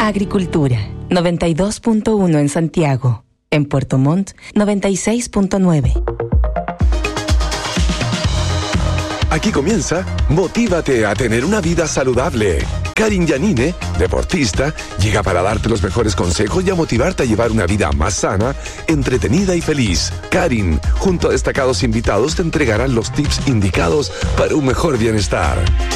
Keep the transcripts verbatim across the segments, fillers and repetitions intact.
Agricultura, noventa y dos punto uno en Santiago. En Puerto Montt, noventa y seis punto nueve. Aquí comienza Motívate a tener una vida saludable. Karin Yanine, deportista, llega para darte los mejores consejos y a motivarte a llevar una vida más sana, entretenida y feliz. Karin, junto a destacados invitados, te entregarán los tips indicados para un mejor bienestar.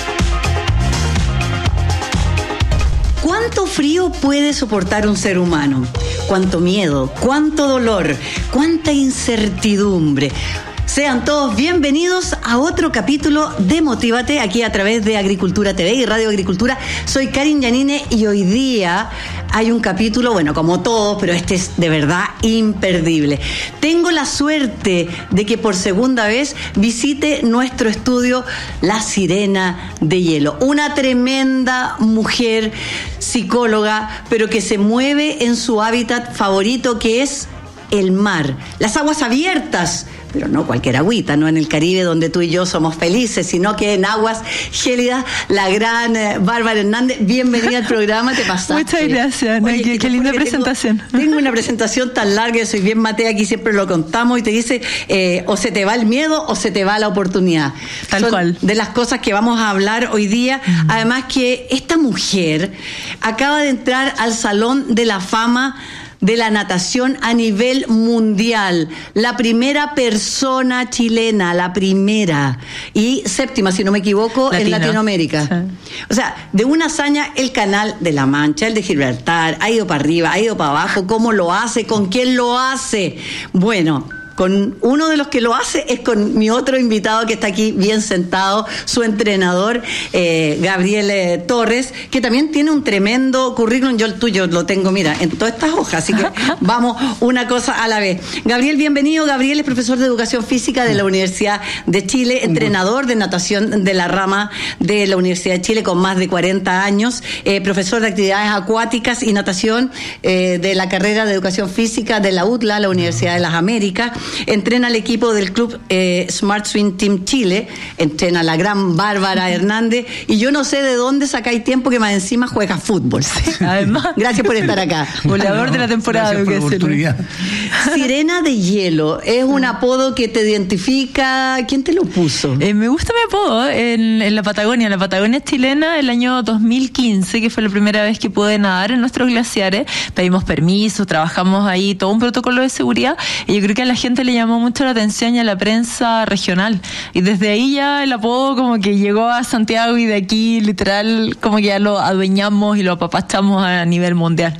¿Cuánto frío puede soportar un ser humano? ¿Cuánto miedo? ¿Cuánto dolor? ¿Cuánta incertidumbre? Sean todos bienvenidos a otro capítulo de Motívate, aquí a través de Agricultura T V y Radio Agricultura. Soy Karin Yanine y hoy día hay un capítulo, bueno, como todos, pero este es de verdad imperdible. Tengo la suerte de que por segunda vez visite nuestro estudio la Sirena de Hielo, una tremenda mujer psicóloga, pero que se mueve en su hábitat favorito, que es el mar, las aguas abiertas, pero no cualquier agüita, no en el Caribe donde tú y yo somos felices, sino que en aguas gélidas. La gran eh, Bárbara Hernández, bienvenida al programa, te pasaste. Muchas gracias, no, Oye, qué, qué linda presentación. Tengo, tengo una presentación tan larga, yo soy bien matea, aquí siempre lo contamos, y te dice, eh, o se te va el miedo o se te va la oportunidad. Tal Son cual. De las cosas que vamos a hablar hoy día, uh-huh. Además que esta mujer acaba de entrar al Salón de la Fama de la natación a nivel mundial, la primera persona chilena, la primera y séptima, si no me equivoco, Latino. En Latinoamérica. Sí. O sea, de una hazaña, el Canal de la Mancha, el de Gibraltar, ha ido para arriba, ha ido para abajo, ¿cómo lo hace? ¿Con quién lo hace? Bueno, con uno de los que lo hace es con mi otro invitado que está aquí bien sentado, su entrenador, eh, Gabriel eh, Torres, que también tiene un tremendo currículum. Yo el tuyo lo tengo, mira, en todas estas hojas, así que vamos una cosa a la vez. Gabriel, bienvenido. Gabriel es profesor de Educación Física de la Universidad de Chile, entrenador de natación de la rama de la Universidad de Chile con más de cuarenta años, eh, profesor de actividades acuáticas y natación eh, de la carrera de Educación Física de la U T L A, la Universidad de las Américas. Entrena al equipo del club eh, Smart Swim Team Chile, entrena a la gran Bárbara Hernández, y yo no sé de dónde sacáis tiempo que más encima juega fútbol. Además, gracias por estar acá. Goleador de la temporada. Gracias por la oportunidad. Sirena de Hielo, es un apodo que te identifica. ¿Quién te lo puso? Eh, me gusta mi apodo en, en la Patagonia, en la Patagonia chilena, el año dos mil quince, que fue la primera vez que pude nadar en nuestros glaciares. Pedimos permiso, trabajamos ahí todo un protocolo de seguridad, y yo creo que a la gente le llamó mucho la atención y a la prensa regional, y desde ahí ya el apodo como que llegó a Santiago, y de aquí literal como que ya lo adueñamos y lo apapachamos a nivel mundial.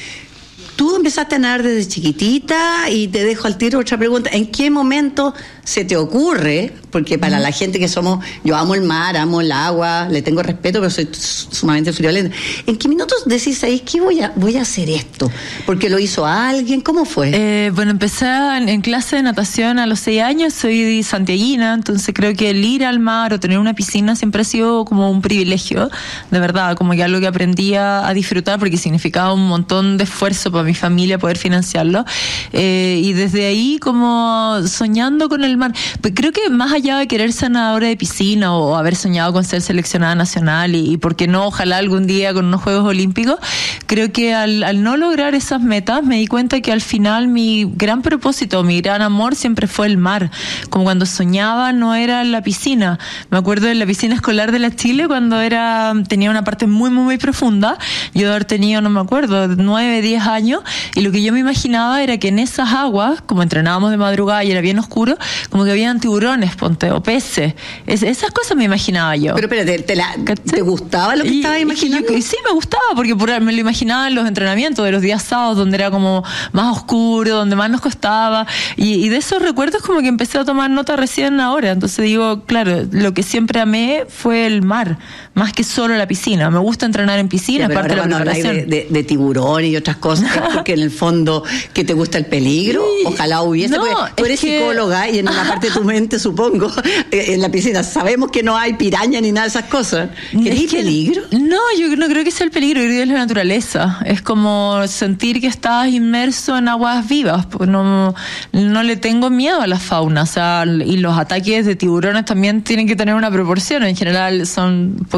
Tú empezaste a nadar desde chiquitita, y te dejo al tiro otra pregunta. ¿En qué momento se te ocurre? Porque para la gente que somos, yo amo el mar, amo el agua, le tengo respeto, pero soy sumamente friolenta. ¿En qué minutos decís ahí que voy a voy a hacer esto? ¿Porque lo hizo alguien? ¿Cómo fue? Eh, bueno, empecé en, en clase de natación a los seis años, soy santiaguina, entonces creo que el ir al mar o tener una piscina siempre ha sido como un privilegio, de verdad, como que algo que aprendí a, a disfrutar, porque significaba un montón de esfuerzo para mi familia poder financiarlo, eh, y desde ahí como soñando con el mar. Pues creo que más allá de querer ser nadadora de piscina o haber soñado con ser seleccionada nacional y, y por qué no, ojalá algún día con unos Juegos Olímpicos, creo que al, al no lograr esas metas me di cuenta que al final mi gran propósito, mi gran amor siempre fue el mar. Como cuando soñaba no era la piscina. Me acuerdo de la piscina escolar de la Chile cuando era tenía una parte muy muy muy profunda. Yo de haber tenido, no me acuerdo, nueve, diez años, y lo que yo me imaginaba era que en esas aguas, como entrenábamos de madrugada y era bien oscuro, como que habían tiburones, ponte, o peces. Es, esas cosas me imaginaba yo. Pero espérate, ¿te, la, ¿te gustaba lo que estabas imaginando? Yo, sí, me gustaba, porque por, me lo imaginaba en los entrenamientos de los días sábados, donde era como más oscuro, donde más nos costaba, y, y de esos recuerdos como que empecé a tomar nota recién ahora. Entonces digo, claro, lo que siempre amé fue el mar, más que solo la piscina. Me gusta entrenar en piscina, sí, es parte de la preparación. De, de, de tiburón y otras cosas, es porque en el fondo que te gusta el peligro, sí. Ojalá hubiese, no, tú eres que... psicóloga, y en una parte de tu mente, supongo, en la piscina sabemos que no hay piraña ni nada de esas cosas. ¿Querés que, peligro? No, yo no creo que sea el peligro, yo creo que es la naturaleza. Es como sentir que estás inmerso en aguas vivas. No, no le tengo miedo a la fauna, o sea, y los ataques de tiburones también tienen que tener una proporción. En general son un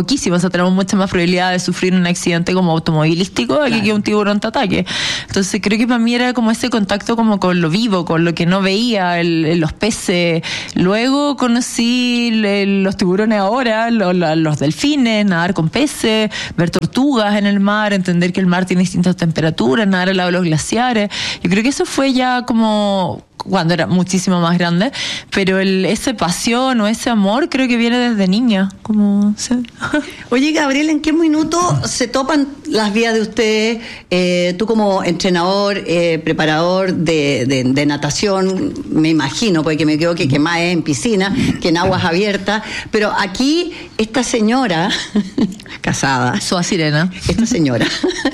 poquísimo, o sea, tenemos mucha más probabilidad de sufrir un accidente como automovilístico aquí que un tiburón te ataque. Entonces creo que para mí era como ese contacto como con lo vivo, con lo que no veía, el, los peces. Luego conocí el, los tiburones ahora, los, los delfines, nadar con peces, ver tortugas en el mar, entender que el mar tiene distintas temperaturas, nadar al lado de los glaciares. Yo creo que eso fue ya como cuando era muchísimo más grande, pero el, esa pasión o ese amor creo que viene desde niña. Como, ¿sí? Oye, Gabriel, ¿en qué minuto se topan las vías de ustedes? Eh, tú como entrenador, eh, preparador de, de, de natación, me imagino, porque me quedo que, que más es en piscina que en aguas abiertas, pero aquí esta señora, casada, Soa Sirena, esta señora,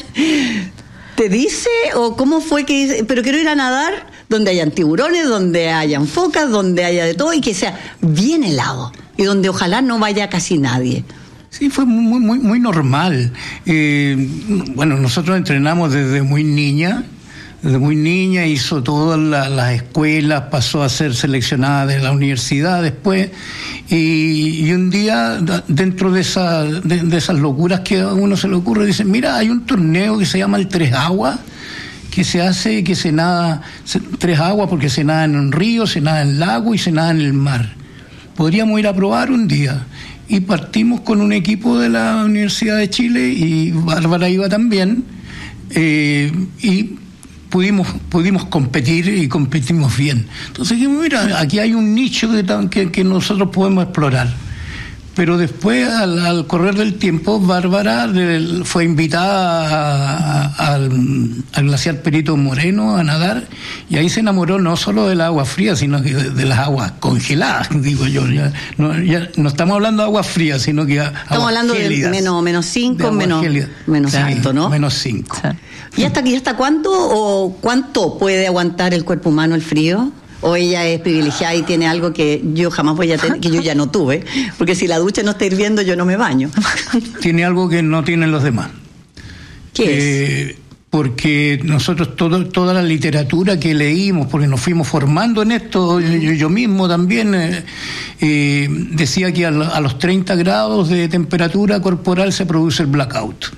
¿te dice o cómo fue que dice, pero quiero ir a nadar donde hayan tiburones, donde hayan focas, donde haya de todo y que sea bien helado y donde ojalá no vaya casi nadie? Sí, fue muy muy muy normal. Eh, bueno, nosotros entrenamos desde muy niña, desde muy niña hizo todas la, las escuelas, pasó a ser seleccionada de la universidad después, y, y un día dentro de, esa, de, de esas locuras que a uno se le ocurre, dicen, mira, hay un torneo que se llama el Tres Aguas, que se hace, que se nada, se, tres aguas porque se nada en un río, se nada en el lago y se nada en el mar. Podríamos ir a probar un día. Y partimos con un equipo de la Universidad de Chile y Bárbara iba también, eh, y pudimos pudimos competir y competimos bien. Entonces, mira, aquí hay un nicho que, que, que nosotros podemos explorar. Pero después, al, al correr del tiempo, Bárbara de, fue invitada a, a, al, al glaciar Perito Moreno a nadar, y ahí se enamoró no solo del agua fría, sino que de, de las aguas congeladas, digo yo. Ya no, ya no estamos hablando de agua fría, sino que aguas estamos hablando gélidas, de menos, menos cinco, menos, menos alto, ¿no? Menos cinco. ¿Y hasta, y hasta cuánto o cuánto puede aguantar el cuerpo humano el frío? ¿O ella es privilegiada y tiene algo que yo jamás voy a tener, que yo ya no tuve? Porque si la ducha no está hirviendo, yo no me baño. Tiene algo que no tienen los demás. ¿Qué eh, es? Porque nosotros todo, toda la literatura que leímos, porque nos fuimos formando en esto, yo, yo mismo también, eh, eh, decía que a, a los treinta grados de temperatura corporal se produce el blackout.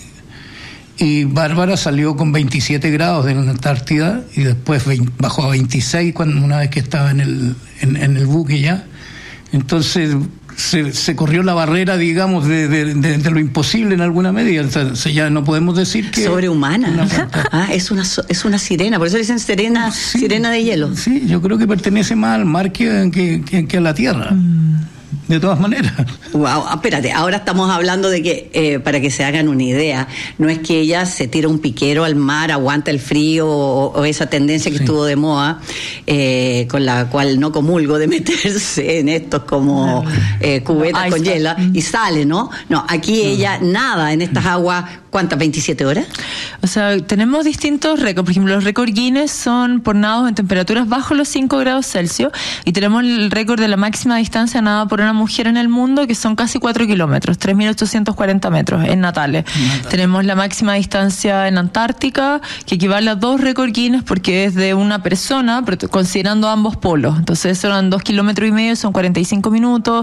Y Bárbara salió con veintisiete grados en la Antártida y después bajó a veintiséis cuando, una vez que estaba en el, en, en el buque ya. Entonces se, se corrió la barrera, digamos, de, de, de, de lo imposible en alguna medida. Entonces ya no podemos decir que... Sobrehumana. Una, ah, es una, es una sirena, por eso le dicen sirena, sí, sirena de hielo. Sí, yo creo que pertenece más al mar que, que, que, que a la tierra. Mm. De todas maneras. Wow, espérate, ahora estamos hablando de que, eh, para que se hagan una idea, no es que ella se tira un piquero al mar, aguanta el frío o, o esa tendencia que sí. estuvo de moda, eh, con la cual no comulgo de meterse en estos como eh, cubetas con hielo y sale, ¿no? No, aquí uh-huh. ella nada en estas aguas. ¿Cuántas? ¿veintisiete horas? O sea, tenemos distintos récords. Por ejemplo, los récords Guinness son por nados en temperaturas bajo los cinco grados Celsius, y tenemos el récord de la máxima distancia nadada por una mujer en el mundo, que son casi cuatro kilómetros, tres mil ochocientos cuarenta metros en Natales. Natal. Tenemos la máxima distancia en Antártica, que equivale a dos récords Guinness porque es de una persona, pero considerando ambos polos. Entonces, son dos kilómetros y medio, son cuarenta y cinco minutos.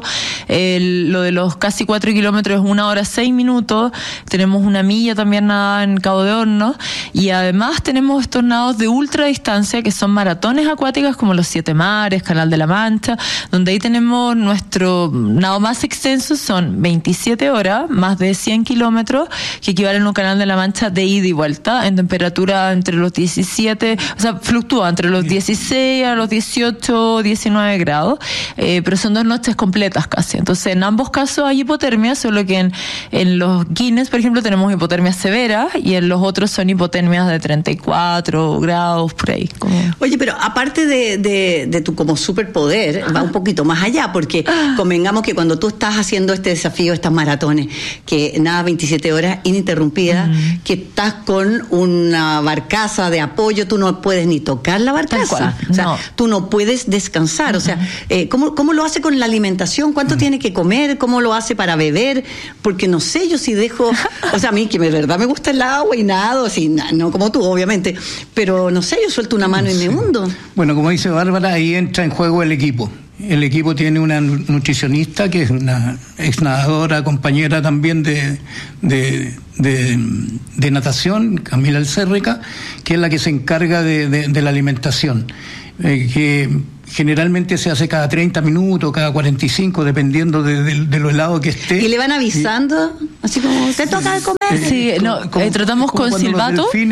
El, lo de los casi cuatro kilómetros es una hora seis minutos. Tenemos una milla también nada en Cabo de Hornos, y además tenemos estos nados de ultra distancia que son maratones acuáticas como los Siete Mares, Canal de la Mancha, donde ahí tenemos nuestro nado más extenso, son veintisiete horas, más de cien kilómetros, que equivalen a un Canal de la Mancha de ida y vuelta en temperatura entre los diecisiete, o sea, fluctúa entre los dieciséis a los dieciocho, diecinueve grados, eh, pero son dos noches completas casi. Entonces, en ambos casos hay hipotermia, solo que en, en los Guinness, por ejemplo, tenemos hipotermia severa, y en los otros son hipotermias de treinta y cuatro grados por ahí. Como... Oye, pero aparte de, de, de tu como superpoder, va un poquito más allá, porque convengamos que cuando tú estás haciendo este desafío, estas maratones, que nada, veintisiete horas ininterrumpidas, mm. que estás con una barcaza de apoyo, tú no puedes ni tocar la barcaza. O sea, no. tú no puedes descansar. Uh-huh. O sea, eh, ¿cómo, ¿cómo lo hace con la alimentación? ¿Cuánto uh-huh. tiene que comer? ¿Cómo lo hace para beber? Porque no sé, yo si dejo, o sea, a mí que de verdad me gusta el agua y nado, así, no como tú, obviamente, pero no sé, yo suelto una mano y me hundo. Bueno, como dice Bárbara, ahí entra en juego el equipo. El equipo tiene una nutricionista que es una ex nadadora, compañera también de, de, de, de natación, Camila Alcérrica, que es la que se encarga de, de, de la alimentación, eh, que generalmente se hace cada treinta minutos, cada cuarenta y cinco, dependiendo de, de, de lo helado que esté. ¿Y le van avisando? Y, así como, ¿te toca comer? Sí, no, como, eh, tratamos con silbato. Sí.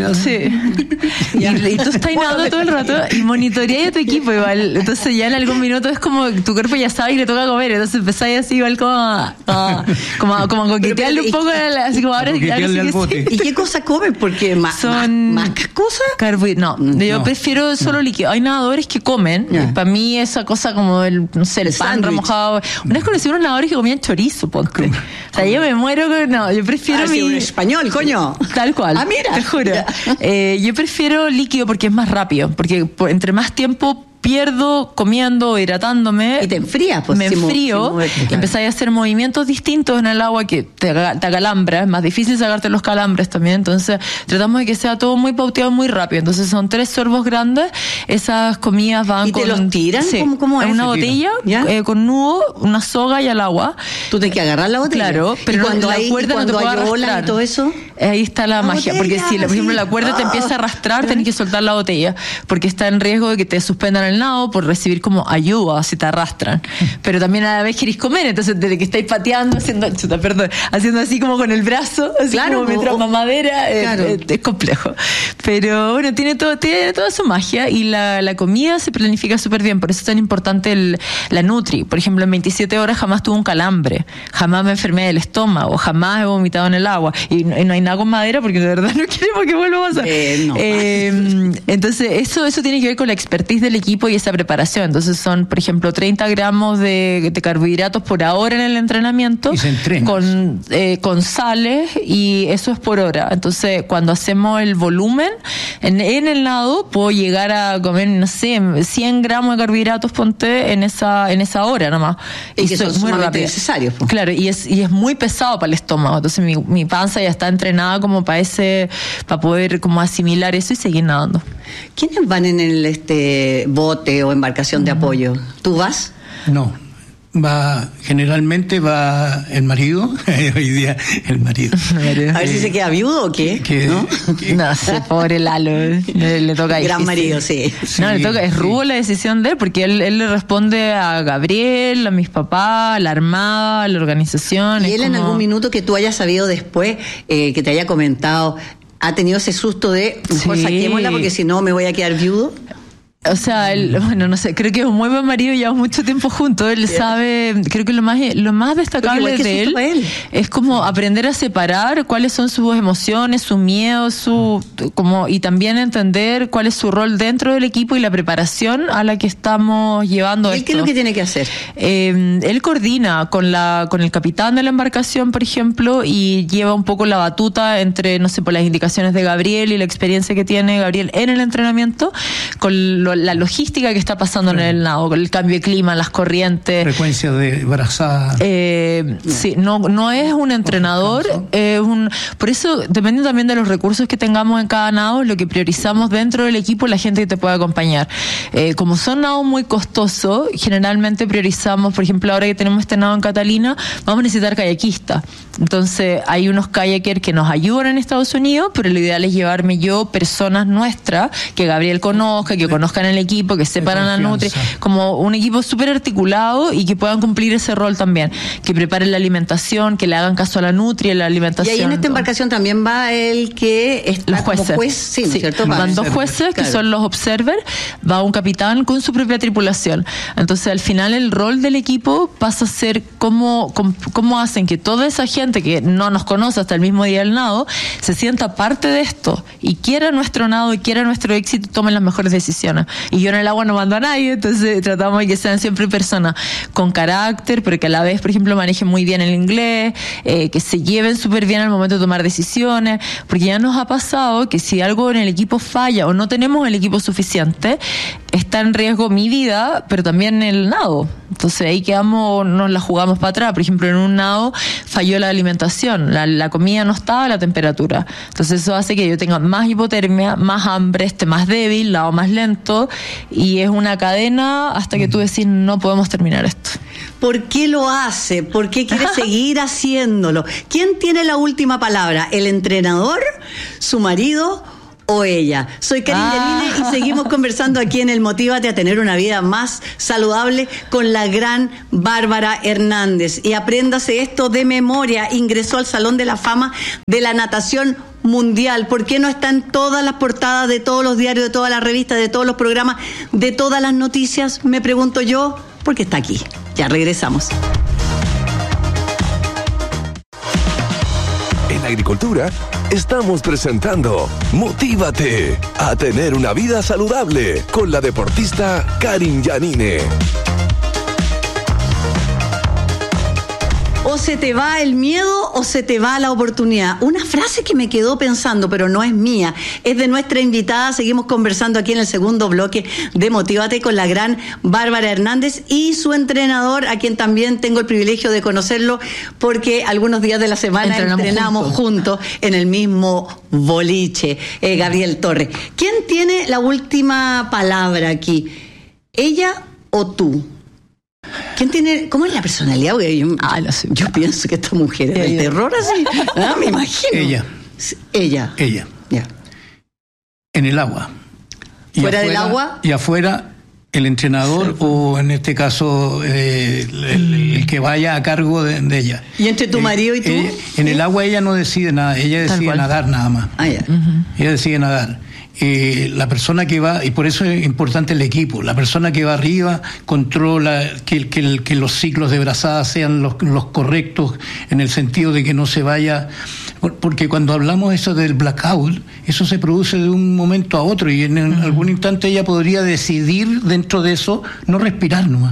y, y tú estás nadando todo el rato y monitoreas a tu equipo igual. Entonces ya en algún minuto es como tu cuerpo ya sabe y le toca comer. Entonces empezáis así igual como a, a, como, a, como a coquetearle un poco, así como ahora. Al bote. ¿Y qué cosas comen? Porque más, son más, más cosas. Carbohidratos. No, yo no, prefiero solo no. líquido. Hay nadadores que comen. Yeah. Para mí esa cosa como el, no sé, el, el pan remojado. Una vez conocí unos nadadores que comían chorizo, ponte. O sea, yo me muero con, no, yo prefiero ah, mi... Sí, un español, coño. Tal cual. Ah, mira. Te juro. Eh, yo prefiero líquido porque es más rápido, porque entre más tiempo pierdo comiendo, hidratándome. Y te enfrías, pues. Me enfrío, si empezáis a hacer movimientos distintos en el agua que te, te acalambra, es más difícil sacarte los calambres también, entonces tratamos de que sea todo muy pauteado, muy rápido, entonces son tres sorbos grandes, esas comidas van ¿Y con... ¿Y te los tiran? Sí, ¿Cómo, cómo es? En una botella, eh, con nudo, una soga y al agua. Tú tienes que agarrar la botella. Claro, pero ¿Y cuando la hay, cuerda no te puede arrastrar. Y todo eso? Ahí está la, la magia, botella, porque si, por ejemplo, la cuerda oh. te empieza a arrastrar, tenés que soltar la botella, porque está en riesgo de que te suspendan el nado por recibir como ayuda si te arrastran, pero también a la vez querés comer, entonces desde que estáis pateando, haciendo, chuta, perdón, haciendo así como con el brazo, así claro, como mientras mamadera, claro. es, es, es complejo, pero bueno, tiene todo, tiene toda su magia y la, la comida se planifica súper bien, por eso es tan importante el, la Nutri. Por ejemplo, en veintisiete horas jamás tuve un calambre, jamás me enfermé del estómago, jamás he vomitado en el agua y no, y no hay nada con madera porque de verdad no queremos que vuelva a pasar. Eh, no. eh, entonces eso, eso tiene que ver con la expertise del equipo y esa preparación. Entonces son, por ejemplo, treinta gramos de, de carbohidratos por hora en el entrenamiento. Y se entrena. Con, eh, con sales y eso es por hora. Entonces, cuando hacemos el volumen en, en el nado, puedo llegar a comer, no sé, cien gramos de carbohidratos, ponte, en esa, en esa hora nomás. Y, y que son muy necesarios. Pues. Claro, y es, y es muy pesado para el estómago. Entonces mi, mi panza ya está entrenada como para ese, para poder como asimilar eso y seguir nadando. ¿Quiénes van en el este bote o embarcación de apoyo? ¿Tú vas? No, va, generalmente va el marido, hoy día el marido. A ver si se queda viudo o qué, que, ¿no? Que, no sé, pobre Lalo, le, le toca gran marido, sí. sí. No, le toca, es rubo la decisión de él, porque él, él le responde a Gabriel, a mis papás, a la Armada, a la organización. Y él como... en algún minuto que tú hayas sabido después, eh, que te haya comentado, ¿ha tenido ese susto de, mejor sí. saquémosla porque si no me voy a quedar viudo? O sea, él, bueno, no sé, creo que es un muy buen marido, llevamos mucho tiempo juntos, él yeah. sabe, creo que lo más lo más destacable de él, él es como aprender a separar cuáles son sus emociones, su miedo, su como y también entender cuál es su rol dentro del equipo y la preparación a la que estamos llevando ¿Y esto. ¿Qué es lo que tiene que hacer? Eh, él coordina con la con el capitán de la embarcación, por ejemplo, y lleva un poco la batuta entre, no sé, por las indicaciones de Gabriel y la experiencia que tiene Gabriel en el entrenamiento, con lo la logística que está pasando sí. en el nado, el cambio de clima, las corrientes, frecuencia de brazada. Eh, no. Sí, no, no es un entrenador, es un, por eso depende también de los recursos que tengamos en cada nado, lo que priorizamos dentro del equipo, la gente que te puede acompañar. Eh, como son nados muy costosos, generalmente priorizamos, por ejemplo, ahora que tenemos este nado en Catalina, vamos a necesitar kayakistas. Entonces hay unos kayakers que nos ayudan en Estados Unidos, pero lo ideal es llevarme yo personas nuestras que Gabriel conozca, que conozcan el equipo, que separan la Nutri, como un equipo súper articulado y que puedan cumplir ese rol también, que preparen la alimentación, que le hagan caso a la Nutri, la alimentación. Y ahí en esta embarcación también va el que está los jueces. Como juez, sí, ¿no es cierto? Van va dos jueces, claro. que son los observers, va un capitán con su propia tripulación. Entonces al final el rol del equipo pasa a ser cómo, cómo, cómo hacen que toda esa gente que no nos conoce hasta el mismo día del nado, se sienta parte de esto y quiera nuestro nado y quiera nuestro éxito, tomen las mejores decisiones. Y yo en el agua no mando a nadie, entonces tratamos de que sean siempre personas con carácter, pero que a la vez, por ejemplo, manejen muy bien el inglés, eh, que se lleven súper bien al momento de tomar decisiones, porque ya nos ha pasado que si algo en el equipo falla o no tenemos el equipo suficiente, está en riesgo mi vida, pero también el nado. Entonces ahí quedamos, nos la jugamos para atrás. Por ejemplo, en un nado falló la alimentación, la, la comida no estaba a la temperatura. Entonces eso hace que yo tenga más hipotermia, más hambre, esté más débil, nado más lento, y es una cadena hasta que tú decís no podemos terminar esto. ¿Por qué lo hace? ¿Por qué quiere seguir haciéndolo? ¿Quién tiene la última palabra? ¿El entrenador? ¿Su marido? ¿O ella? Soy Karin Ah. Yanine y seguimos conversando aquí en el Motívate a tener una vida más saludable con la gran Bárbara Hernández. Y apréndase esto de memoria. Ingresó al Salón de la Fama de la Natación Mundial. ¿Por qué no está en todas las portadas de todos los diarios, de todas las revistas, de todos los programas, de todas las noticias? Me pregunto yo, porque está aquí. Ya regresamos. En Agricultura estamos presentando Motívate a tener una vida saludable con la deportista Karin Yanine. O se te va el miedo o se te va la oportunidad. Una frase que me quedó pensando, pero no es mía, es de nuestra invitada. Seguimos conversando aquí en el segundo bloque de Motívate con la gran Bárbara Hernández y su entrenador, a quien también tengo el privilegio de conocerlo, porque algunos días de la semana entrenamos, entrenamos juntos. juntos en el mismo boliche, eh, Gabriel Torres. ¿Quién tiene la última palabra aquí? ¿Ella o tú? ¿Quién tiene, cómo es la personalidad? Yo, ah, no sé. yo pienso que esta mujer es del terror así. Ah, me imagino. Ella. Ella. Ella. Ya. En el agua. Y ¿Fuera afuera, del agua? Y afuera el entrenador, sí, o en este caso eh, el, el, el que vaya a cargo de, de ella. ¿Y entre tu eh, marido y tú? Ella, en el agua ella no decide nada, ella decide nadar nada más. Ah, ya. Uh-huh. Ella decide nadar. Eh, la persona que va, y por eso es importante el equipo, la persona que va arriba controla que, que, que los ciclos de brazada sean los, los correctos, en el sentido de que no se vaya, porque cuando hablamos eso del blackout, eso se produce de un momento a otro, y en, en uh-huh. algún instante ella podría decidir dentro de eso no respirar nomás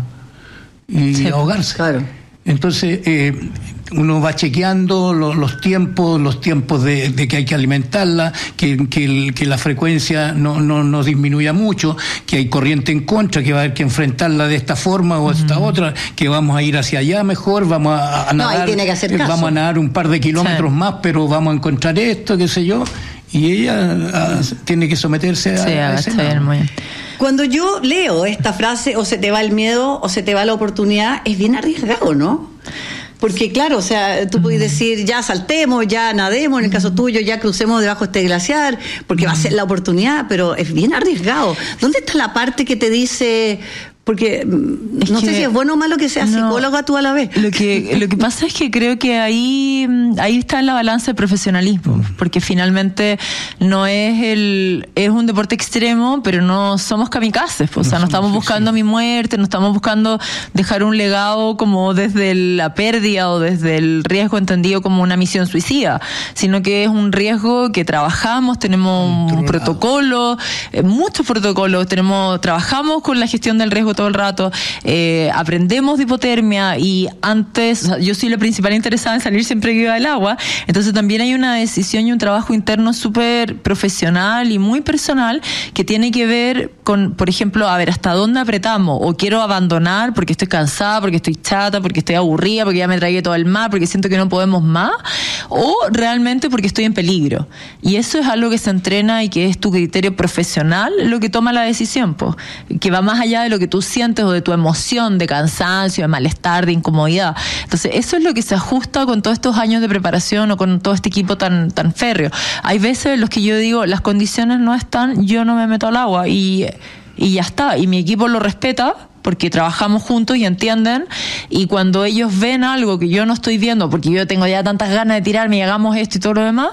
y sí, ahogarse. Claro. Entonces, eh, uno va chequeando los, los tiempos, los tiempos de, de que hay que alimentarla, que, que, el, que la frecuencia no, no, no disminuya mucho, que hay corriente en contra, que va a haber que enfrentarla de esta forma o de esta uh-huh. otra, que vamos a ir hacia allá mejor, vamos a, a nadar, no, ahí tiene que hacer caso. Vamos a nadar un par de kilómetros sí. más, pero vamos a encontrar esto, qué sé yo, y ella a, tiene que someterse a, sí, a ese lado. Muy bien. Cuando yo leo esta frase, o se te va el miedo o se te va la oportunidad, es bien arriesgado, ¿no? Porque claro, o sea, tú puedes decir, ya saltemos, ya nademos, en el caso tuyo, ya crucemos debajo de este glaciar, porque va a ser la oportunidad, pero es bien arriesgado. ¿Dónde está la parte que te dice...? Porque es no que, sé si es bueno o malo que seas no, psicóloga tú a la vez. Lo que lo que pasa es que creo que ahí ahí está la balanza de profesionalismo, porque finalmente no es el es un deporte extremo, pero no somos kamikazes, pues, no o sea, no estamos buscando sí. mi muerte, no estamos buscando dejar un legado como desde la pérdida o desde el riesgo entendido como una misión suicida, sino que es un riesgo que trabajamos, tenemos un protocolo, eh, muchos protocolos, tenemos trabajamos con la gestión del riesgo todo el rato, eh, aprendemos de hipotermia y antes, o sea, yo soy la principal interesada en salir siempre que iba del agua, entonces también hay una decisión y un trabajo interno súper profesional y muy personal que tiene que ver con, por ejemplo, a ver, hasta dónde apretamos, o quiero abandonar porque estoy cansada, porque estoy chata, porque estoy aburrida, porque ya me tragué todo el mar, porque siento que no podemos más, o realmente porque estoy en peligro. Y eso es algo que se entrena y que es tu criterio profesional lo que toma la decisión, pues, que va más allá de lo que tú sientes o de tu emoción de cansancio, de malestar, de incomodidad. Entonces, eso es lo que se ajusta con todos estos años de preparación o con todo este equipo tan, tan férreo. Hay veces en los que yo digo, las condiciones no están, yo no me meto al agua y, y ya está. Y mi equipo lo respeta porque trabajamos juntos y entienden, y cuando ellos ven algo que yo no estoy viendo, porque yo tengo ya tantas ganas de tirarme y hagamos esto y todo lo demás,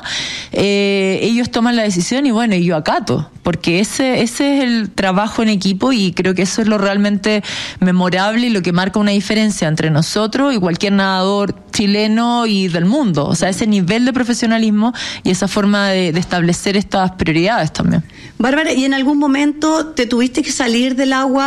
eh, ellos toman la decisión y bueno, y yo acato, porque ese, ese es el trabajo en equipo, y creo que eso es lo realmente memorable y lo que marca una diferencia entre nosotros y cualquier nadador chileno y del mundo, o sea, ese nivel de profesionalismo y esa forma de, de establecer estas prioridades también. Bárbara, ¿y en algún momento te tuviste que salir del agua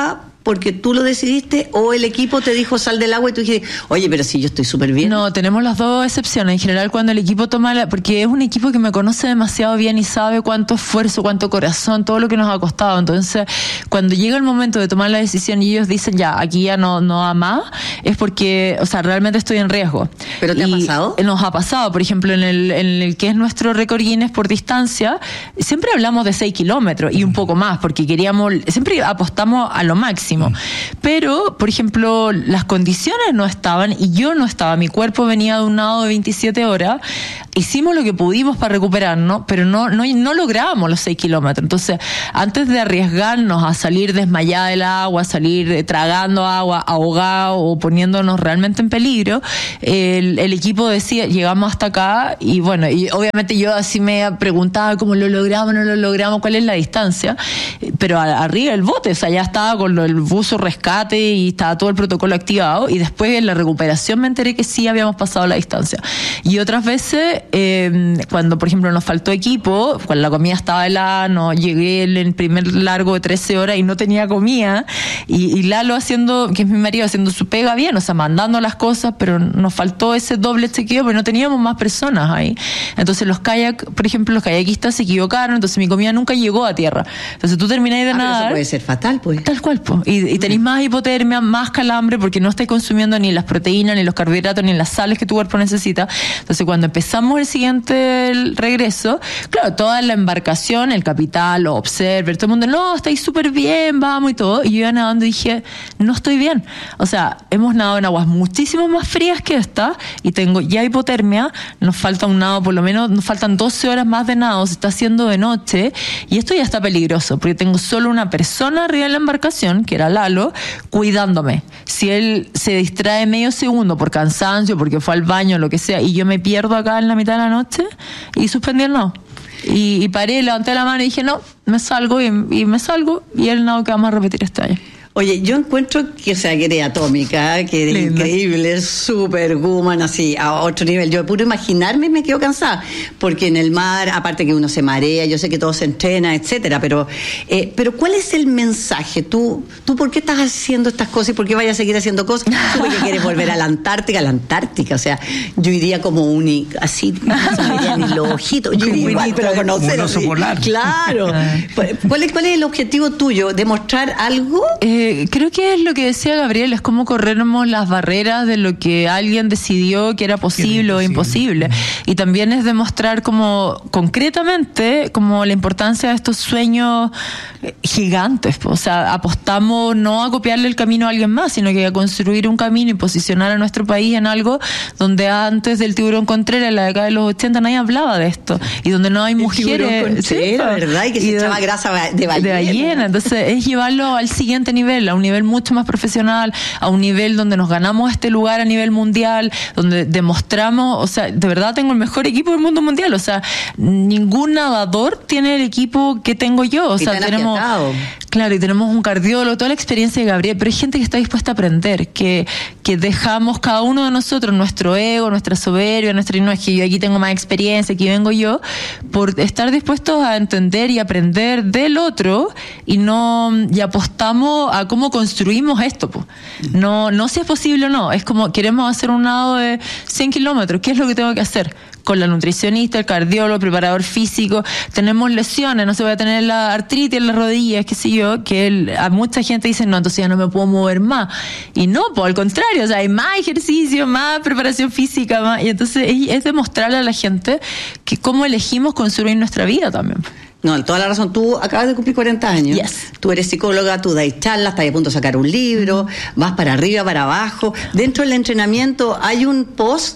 porque tú lo decidiste o el equipo te dijo sal del agua y tú dijiste, oye, pero si yo estoy súper bien? No, tenemos las dos excepciones. En general, cuando el equipo toma la... Porque es un equipo que me conoce demasiado bien y sabe cuánto esfuerzo, cuánto corazón, todo lo que nos ha costado. Entonces, cuando llega el momento de tomar la decisión y ellos dicen, ya, aquí ya no, no va más, es porque, o sea, realmente estoy en riesgo. ¿Pero te y ha pasado? Nos ha pasado. Por ejemplo, en el, en el que es nuestro récord Guinness por distancia, siempre hablamos de seis kilómetros y un poco más, porque queríamos, siempre apostamos a lo máximo. Pero, por ejemplo, las condiciones no estaban y yo no estaba. Mi cuerpo venía de un nado de veintisiete horas. Hicimos lo que pudimos para recuperarnos, pero no, no, no lográbamos los seis kilómetros. Entonces, antes de arriesgarnos a salir desmayada del agua, a salir tragando agua, ahogado o poniéndonos realmente en peligro, el, el equipo decía, llegamos hasta acá y bueno, y obviamente yo así me preguntaba cómo lo logramos, no lo logramos, cuál es la distancia, pero a, arriba el bote, o sea, ya estaba con lo, el buzo rescate y estaba todo el protocolo activado y después en la recuperación me enteré que sí habíamos pasado la distancia. Y otras veces, eh, cuando por ejemplo nos faltó equipo, cuando la comida estaba helada, no llegué en el primer largo de trece horas y no tenía comida, y, y Lalo haciendo, que es mi marido, haciendo su pega bien, o sea, mandando las cosas, pero nos faltó ese doble chequeo, pero no teníamos más personas ahí. Entonces los kayak, por ejemplo, los kayakistas se equivocaron, entonces mi comida nunca llegó a tierra. Entonces tú terminás de ah, nadar. Eso puede ser fatal, pues. Tal cual, pues. Y, y tenés más hipotermia, más calambre, porque no estás consumiendo ni las proteínas, ni los carbohidratos, ni las sales que tu cuerpo necesita. Entonces cuando empezamos el siguiente el regreso, claro, toda la embarcación, el capitán, los observer, todo el mundo, no, estáis súper bien, vamos y todo. Y yo iba nadando y dije, no estoy bien. O sea, hemos nadado en aguas muchísimo más frías que esta y tengo ya hipotermia, nos falta un nado, por lo menos nos faltan doce horas más de nado, se está haciendo de noche y esto ya está peligroso porque tengo solo una persona arriba de la embarcación, que era Lalo, cuidándome. Si él se distrae medio segundo por cansancio, porque fue al baño, lo que sea, y yo me pierdo acá en la mitad de la noche, y suspendí el nado. Y, y paré, levanté la mano y dije, no, me salgo, y, y me salgo, y el nado que vamos a repetir este año. Oye, yo encuentro que, o sea, que eres atómica, que eres Linda. Increíble, súper woman, así, a otro nivel. Yo de puro imaginarme me quedo cansada, porque en el mar, aparte que uno se marea, yo sé que todo se entrena, etcétera, pero eh, pero ¿cuál es el mensaje? ¿Tú, ¿Tú por qué estás haciendo estas cosas y por qué vayas a seguir haciendo cosas? ¿Tú por qué quieres volver a la Antártica? A la Antártica, o sea, yo iría como un, así, no se me irían ni los ojitos, yo iría igual, pero conocer así. Claro. ¿Cuál es, ¿Cuál es el objetivo tuyo? ¿Demostrar algo? Eh, Creo que es lo que decía Gabriel, es cómo corrernos las barreras de lo que alguien decidió que era posible o imposible. Y también es demostrar como concretamente como la importancia de estos sueños gigantes. O sea, apostamos no a copiarle el camino a alguien más, sino que a construir un camino y posicionar a nuestro país en algo donde antes del tiburón Contreras, en la década de los ochenta, nadie hablaba de esto. Y donde no hay el mujeres... Contreras, sí, ¿verdad? Y que se y echaba de, grasa de ballena. De ballena. Entonces es llevarlo al siguiente nivel, a un nivel mucho más profesional, a un nivel donde nos ganamos este lugar a nivel mundial, donde demostramos, o sea, de verdad tengo el mejor equipo del mundo mundial, o sea, ningún nadador tiene el equipo que tengo yo, o sea, tenemos, claro, y tenemos un cardiólogo, toda la experiencia de Gabriel, pero hay gente que está dispuesta a aprender, que, que dejamos cada uno de nosotros, nuestro ego, nuestra soberbia, nuestra, no es que yo aquí tengo más experiencia, aquí vengo yo, por estar dispuestos a entender y aprender del otro, y no, y apostamos a cómo construimos esto, po. No, no si es posible o no, es como queremos hacer un nado de cien kilómetros, ¿qué es lo que tengo que hacer? Con la nutricionista, el cardiólogo, el preparador físico, tenemos lesiones, no se va a tener la artritis en las rodillas, qué sé yo, que el, a mucha gente dice, no, entonces ya no me puedo mover más. Y no, pues al contrario, o sea, hay más ejercicio, más preparación física, más, y entonces es, es demostrarle a la gente que cómo elegimos construir nuestra vida también. No, toda la razón. Tú acabas de cumplir cuarenta años. Yes. Tú eres psicóloga, tú das charlas, estás a punto de sacar un libro, mm. vas para arriba, para abajo. Dentro del entrenamiento hay un post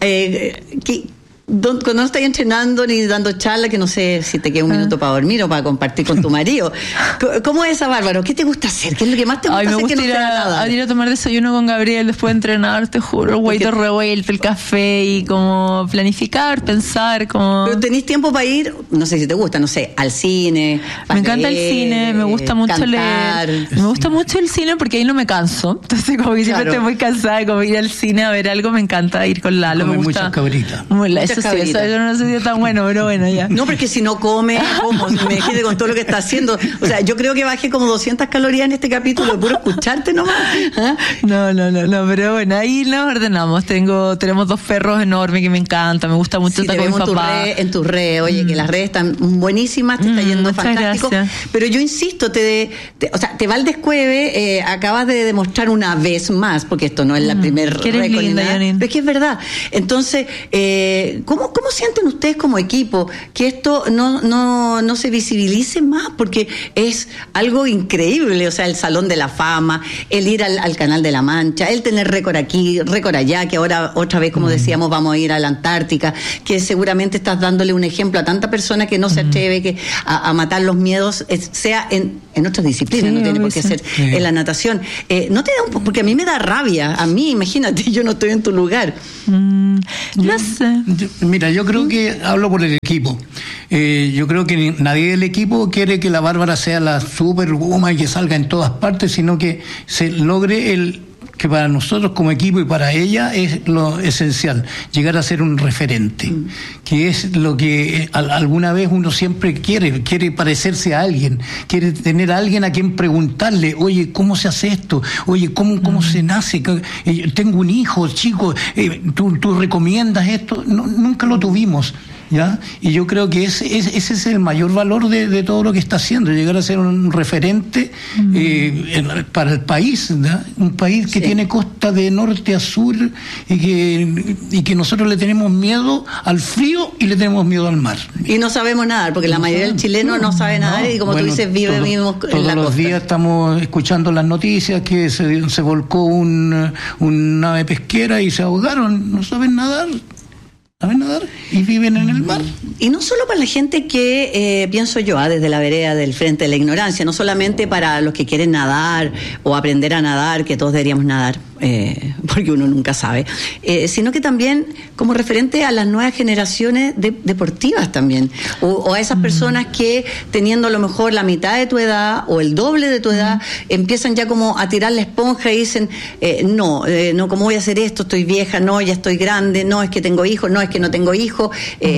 eh, que... cuando no estás entrenando ni dando charla, que no sé si te queda un minuto para dormir o para compartir con tu marido. ¿Cómo es esa, Bárbaro? ¿Qué te gusta hacer? ¿Qué es lo que más te gusta Ay, me hacer gusta que ir no sea a, nada? a ir a tomar desayuno con Gabriel después de entrenar, te juro, el huevito revuelto, el café y como planificar, pensar, como... Pero tenés tiempo para ir, no sé si te gusta, no sé, al cine. Me encanta leer, el cine, me gusta mucho cantar. leer. Me gusta mucho el cine porque ahí no me canso. Entonces como que siempre claro. estoy muy cansada, como ir al cine a ver algo, me encanta ir con Lalo. Come me gusta muchas cabritas. Muy, muchas sí, eso sí, cabritas. eso yo no sé si es tan bueno, pero bueno, ya. No, porque si no come, ¿cómo? Si me dijiste con todo lo que está haciendo. O sea, yo creo que bajé como doscientas calorías en este capítulo de puro escucharte nomás. ¿Ah? No, no, no, no, pero bueno, ahí nos ordenamos. Tengo, tenemos dos perros enormes que me encantan, me gusta mucho Sí, estar te con mi vemos en tu papá. red, en tus redes, oye, Mm. que las redes están buenísimas, te está Mm, yendo muchas fantástico. gracias. Pero yo insisto, te, te- o sea, te Valdes Cueve, eh, acabas de demostrar una vez más, porque esto no es la Mm, primer que eres récord ni linda, nada, Janine. pero es que es verdad. Entonces, eh, ¿cómo, ¿cómo sienten ustedes como equipo que esto no, no, no se visibilice más? Porque es algo increíble, o sea, el Salón de la Fama, el ir al, al Canal de la Mancha, el tener récord aquí, récord allá, que ahora otra vez, como decíamos, vamos a ir a la Antártica, que seguramente estás dándole un ejemplo a tanta persona que no se atreve que a, a matar los miedos, es- sea en, en otras disciplinas, Sí, no tiene por obvio, qué sí. ser Sí. en la natación. Eh, no te da un po- porque a mí me da rabia, a mí, imagínate, yo no estoy en tu lugar. Mm, no sé. Yo- mira, yo creo que hablo por el equipo. Eh, yo creo que ni- nadie del equipo quiere que la Bárbara sea la superwoman y que salga en todas partes, sino que se logre el que para nosotros como equipo y para ella es lo esencial, llegar a ser un referente, mm. que es lo que eh, al, alguna vez uno siempre quiere, quiere parecerse a alguien, quiere tener a alguien a quien preguntarle, oye, ¿cómo se hace esto? Oye, ¿cómo, cómo mm. se nace? Eh, tengo un hijo, chico, eh, ¿tú, ¿tú recomiendas esto? No, nunca lo tuvimos. ¿Ya? Y yo creo que ese, ese, ese es el mayor valor de, de todo lo que está haciendo, llegar a ser un referente mm. eh, para el país, ¿ya? Un país que sí. tiene costa de norte a sur y que, y que nosotros le tenemos miedo al frío y le tenemos miedo al mar. Y no sabemos nadar, porque la mayoría del chileno no, no sabe nadar no, y como bueno, tú dices, vive todo, mismo en todos la los costa. días estamos escuchando las noticias que se, se volcó un, un nave pesquera y se ahogaron, no saben nadar. ¿Saben nadar? Y viven en el mar. Y no solo para la gente que, eh, pienso yo, ah, desde la vereda del frente de la ignorancia, no solamente para los que quieren nadar o aprender a nadar, que todos deberíamos nadar, eh, porque uno nunca sabe, eh, sino que también como referente a las nuevas generaciones de, deportivas también, o, o a esas personas que teniendo a lo mejor la mitad de tu edad o el doble de tu edad, empiezan ya como a tirar la esponja y dicen, eh, no, eh, no, ¿cómo voy a hacer esto? Estoy vieja, no, ya estoy grande, no, es que tengo hijos, no, es que no tengo hijos,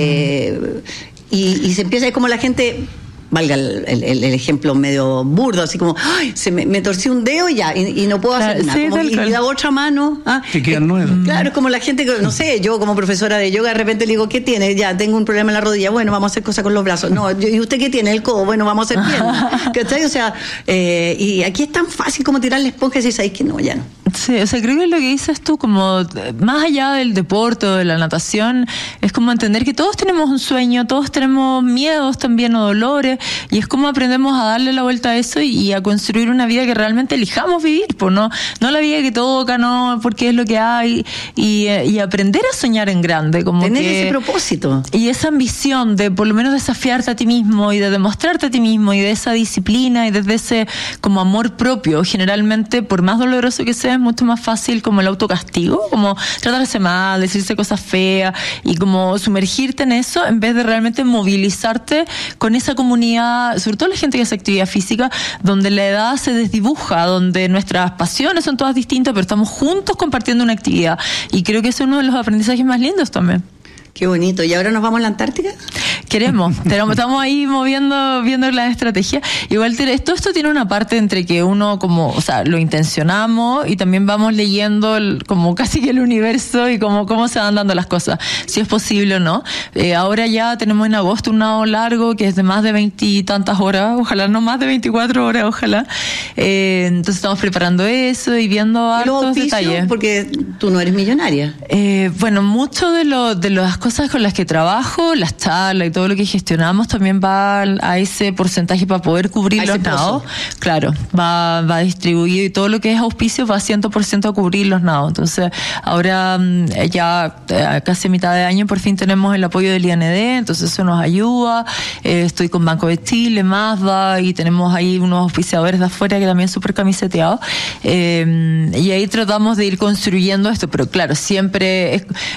eh, y, y se empieza, es como la gente, valga el, el, el ejemplo medio burdo, así como, ay, se me, me torcí un dedo y ya, y, y no puedo hacer claro, nada, sí, como, y cual. la otra mano, ¿ah? Te quedan eh, nuevas. Claro, es como la gente que, no sé, yo como profesora de yoga de repente le digo, ¿qué tiene? Ya, tengo un problema en la rodilla, bueno, vamos a hacer cosas con los brazos, no, yo, ¿y usted qué tiene? El codo, bueno, vamos a hacer piernas, ¿cachai? O sea, eh, y aquí es tan fácil como tirar la esponja y decir, ¿sabes que no? Ya no. Sí, o sea, creo que lo que dices tú, como más allá del deporte o de la natación, es como entender que todos tenemos un sueño, todos tenemos miedos también o dolores, y es como aprendemos a darle la vuelta a eso y, y a construir una vida que realmente elijamos vivir, pues no, no la vida que toca, no, porque es lo que hay, y, y aprender a soñar en grande, como tener que, ese propósito. Y esa ambición de por lo menos desafiarte a ti mismo y de demostrarte a ti mismo y de esa disciplina y desde ese como amor propio, generalmente, por más doloroso que sea, es mucho más fácil como el autocastigo, como tratarse mal, decirse cosas feas y como sumergirte en eso en vez de realmente movilizarte con esa comunidad, sobre todo la gente que hace actividad física, donde la edad se desdibuja, donde nuestras pasiones son todas distintas, pero estamos juntos compartiendo una actividad, y creo que es uno de los aprendizajes más lindos también. Qué bonito. ¿Y ahora nos vamos a la Antártica? Queremos, tenemos, estamos ahí moviendo, viendo la estrategia. Igual todo esto tiene una parte entre que uno como, o sea, lo intencionamos y también vamos leyendo el, como casi que el universo y como cómo se van dando las cosas, si es posible o no. Eh, ahora ya tenemos en agosto un nado largo que es de más de veintitantas horas, ojalá no más de veinticuatro horas, ojalá. Eh, entonces estamos preparando eso y viendo hartos detalles. Porque tú no eres millonaria. Eh, bueno, mucho de lo de las cosas con las que trabajo, las charlas y todo lo que gestionamos también va a ese porcentaje para poder cubrir los nados. Claro, va, va distribuido y todo lo que es auspicio va cien por ciento a cubrir los nados. Entonces, ahora ya casi a mitad de año por fin tenemos el apoyo del I N D, entonces eso nos ayuda. Eh, estoy con Banco de Chile, Mazda, y tenemos ahí unos auspiciadores de afuera que también súper camiseteados. Eh, y ahí tratamos de ir construyendo esto, pero claro, siempre es...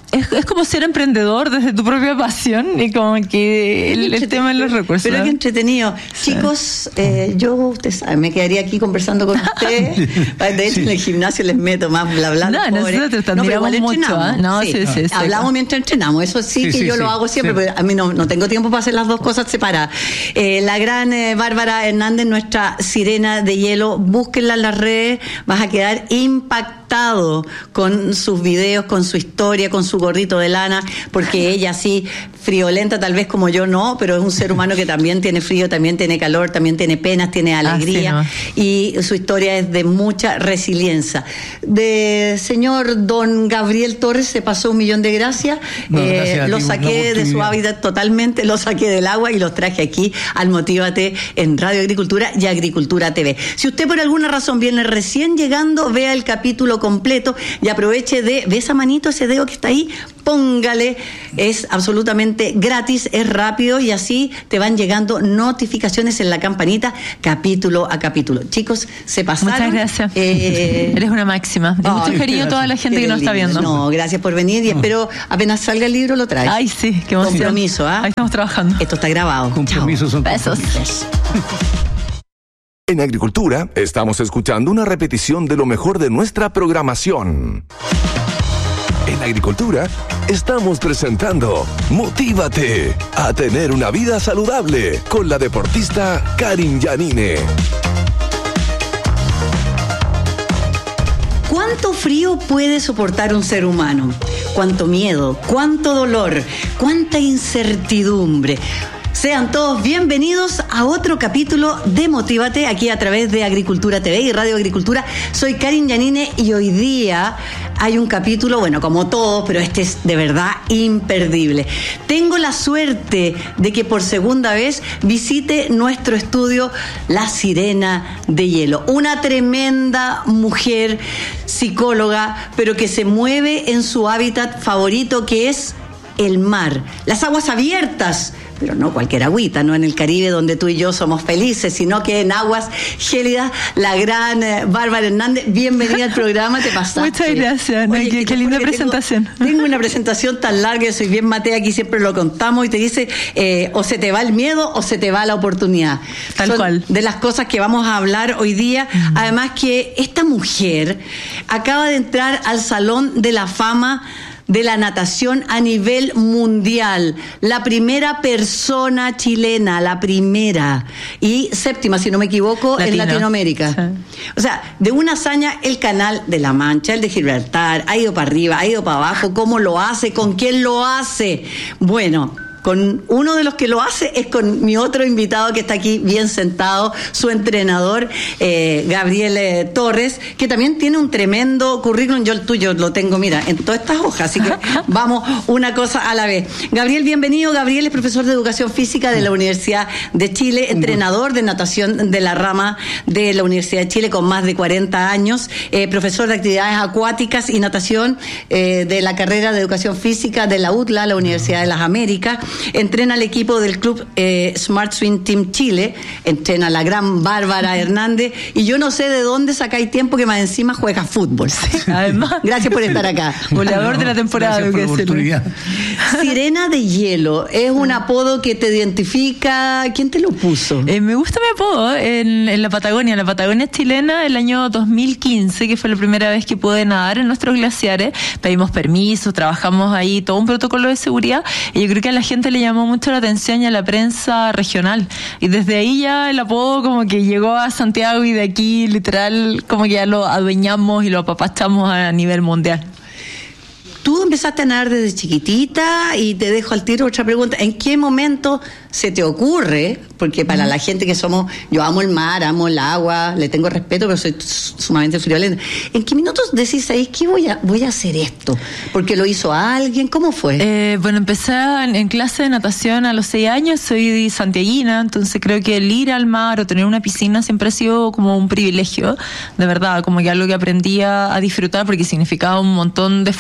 Es, es como ser emprendedor desde tu propia pasión y como que el, el tema de los recursos. Pero qué entretenido. Sí. Chicos, eh, yo, usted sabe, me quedaría aquí conversando con ustedes. De hecho, sí. En el gimnasio les meto más bla bla. No, nosotros te admiramos no, mucho. ¿eh? No, sí, sí, sí, sí, Hablamos sí. mientras entrenamos. Eso sí, sí que sí, yo sí, lo hago siempre, sí. Porque a mí no, no tengo tiempo para hacer las dos cosas separadas. Eh, la gran eh, Bárbara Hernández, nuestra sirena de hielo, búsquenla en las redes, vas a quedar impactado con sus videos, con su historia, con su gorrito de lana, porque ella sí, friolenta tal vez como yo no, pero es un ser humano que también tiene frío, también tiene calor, también tiene penas, tiene alegría, ah, sí, ¿no? Y su historia es de mucha resiliencia. De señor don Gabriel Torres se pasó un millón de gracias, no, eh, gracias lo saqué de su hábitat totalmente, lo saqué del agua y los traje aquí al Motívate en Radio Agricultura y Agricultura T V. Si usted por alguna razón viene recién llegando, vea el capítulo completo y aproveche de, ¿ve esa manito, ese dedo que está ahí? Póngale, es absolutamente gratis, es rápido y así te van llegando notificaciones en la campanita capítulo a capítulo. Chicos, se pasaron. Muchas gracias. Eh... Eres una máxima. De mucho cariño a toda la gente que nos está viendo. No, gracias por venir y espero apenas salga el libro lo traes. Ay, sí, qué emoción. Compromiso, ¿ah? ¿eh? Ahí estamos trabajando. Esto está grabado. Compromisos son besos. En Agricultura estamos escuchando una repetición de lo mejor de nuestra programación. En Agricultura estamos presentando Motívate a tener una vida saludable con la deportista Karin Yanine. ¿Cuánto frío puede soportar un ser humano? ¿Cuánto miedo? ¿Cuánto dolor? ¿Cuánta incertidumbre? Sean todos bienvenidos a otro capítulo de Motívate aquí a través de Agricultura T V y Radio Agricultura. Soy Karin Yanine y hoy día hay un capítulo, bueno, como todos, pero este es de verdad imperdible. Tengo la suerte de que por segunda vez visite nuestro estudio la Sirena de Hielo, una tremenda mujer psicóloga, pero que se mueve en su hábitat favorito, que es el mar, las aguas abiertas, pero no cualquier agüita, no en el Caribe donde tú y yo somos felices, sino que en aguas gélidas. La gran eh, Bárbara Hernández, bienvenida al programa, te pasaste. Muchas gracias, no, Oye, qué, qué linda presentación. Tengo, tengo una presentación tan larga, yo soy bien matea, aquí siempre lo contamos, y te dice, eh, o se te va el miedo o se te va la oportunidad. Tal Son cual. De las cosas que vamos a hablar hoy día, uh-huh. Además que esta mujer acaba de entrar al Salón de la Fama de la natación a nivel mundial, la primera persona chilena, la primera y séptima, si no me equivoco, Latino. En Latinoamérica. Sí. O sea, de una hazaña, el Canal de la Mancha, el de Gibraltar, ha ido para arriba, ha ido para abajo, ¿cómo lo hace? ¿Con quién lo hace? Bueno, con uno de los que lo hace es con mi otro invitado que está aquí bien sentado, su entrenador, eh, Gabriel eh, Torres, que también tiene un tremendo currículum. Yo el tuyo lo tengo, mira, en todas estas hojas, así que vamos una cosa a la vez. Gabriel, bienvenido. Gabriel es profesor de Educación Física de la Universidad de Chile, entrenador de natación de la rama de la Universidad de Chile con más de cuarenta años, eh, profesor de actividades acuáticas y natación eh, de la carrera de Educación Física de la U T L A, la Universidad de las Américas. Entrena al equipo del club eh, Smart Swim Team Chile, entrena a la gran Bárbara Hernández, y yo no sé de dónde sacáis tiempo que más encima juega fútbol. ¿Sí? Además, gracias por estar acá. Goleador de la temporada. Gracias por la oportunidad. Sirena de Hielo, es un apodo que te identifica. ¿Quién te lo puso? Eh, me gusta mi apodo en, en la Patagonia, en la Patagonia chilena, el año dos mil quince, que fue la primera vez que pude nadar en nuestros glaciares. Pedimos permiso, trabajamos ahí todo un protocolo de seguridad, y yo creo que a la gente le llamó mucho la atención y a la prensa regional, y desde ahí ya el apodo como que llegó a Santiago, y de aquí literal como que ya lo adueñamos y lo apapachamos a nivel mundial. Tú empezaste a nadar desde chiquitita, y te dejo al tiro otra pregunta. ¿En qué momento se te ocurre? Porque para la gente que somos, yo amo el mar, amo el agua, le tengo respeto, pero soy sumamente friolenta. ¿En qué minutos decís ahí que voy a voy a hacer esto? ¿Porque lo hizo alguien? ¿Cómo fue? Eh, bueno, empecé en, en clase de natación a los seis años, soy santiaguina, entonces creo que el ir al mar o tener una piscina siempre ha sido como un privilegio, de verdad, como que algo que aprendí a, a disfrutar, porque significaba un montón de esfuerzo para